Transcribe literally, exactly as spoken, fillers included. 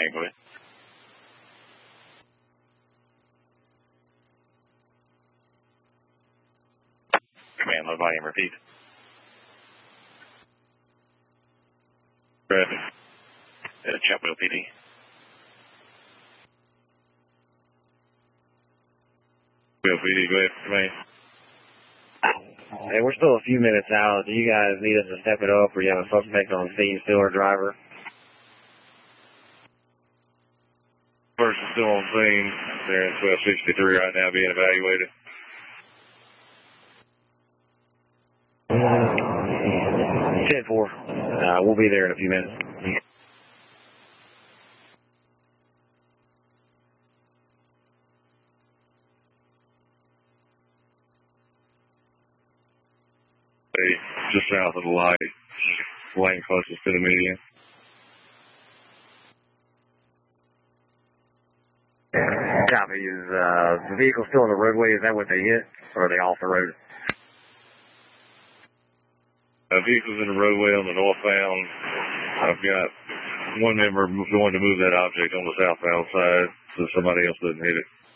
Command, go ahead. Command, low volume, repeat. Traffic. Uh, Chapel P D. Chapel P D, go ahead, command. Hey, we're still a few minutes out. Do you guys need us to step it up, or you have a suspect on scene, still our driver? Person still on scene. They're in twelve sixty-three right now being evaluated. ten four. Uh, we'll be there in a few minutes. Hey, just south of the light. Lane closest to the median. Copy. Is uh, the vehicle still on the roadway? Is that what they hit? Or are they off the road? Uh, vehicles in the roadway on the northbound. I've got one member going to move that object on the southbound side so somebody else doesn't hit it.